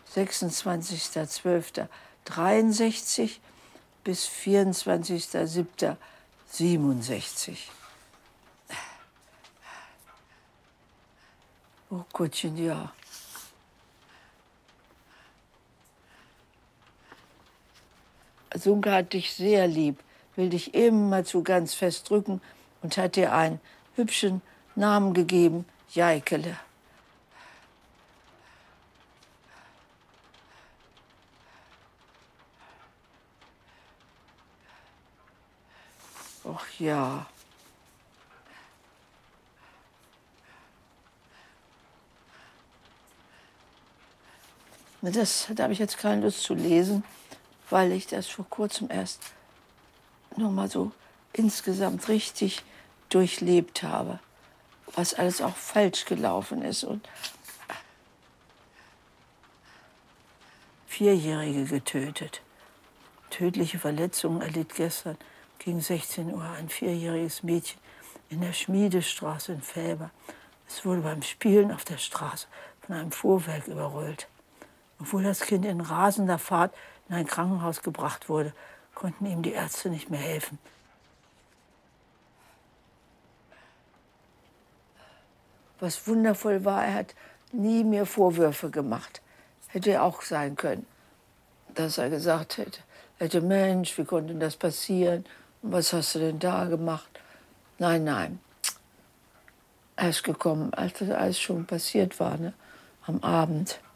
26.12.63 bis 24.07.67. Oh Gottchen, ja. Sunke hat dich sehr lieb, will dich immerzu ganz fest drücken und hat dir einen hübschen Namen gegeben, Jaikele. Och ja. Da habe ich jetzt keine Lust zu lesen, weil ich das vor kurzem erst noch mal so insgesamt richtig durchlebt habe, was alles auch falsch gelaufen ist und Vierjährige getötet. Tödliche Verletzungen erlitt gestern gegen 16 Uhr ein vierjähriges Mädchen in der Schmiedestraße in Velber. Es wurde beim Spielen auf der Straße von einem Fuhrwerk überrollt. Obwohl das Kind in rasender Fahrt in ein Krankenhaus gebracht wurde, konnten ihm die Ärzte nicht mehr helfen. Was wundervoll war, er hat nie mir Vorwürfe gemacht. Hätte auch sein können, dass er gesagt hätte, Mensch, wie konnte denn das passieren? Und was hast du denn da gemacht? Nein, nein. Er ist gekommen, als das alles schon passiert war, ne? Am Abend.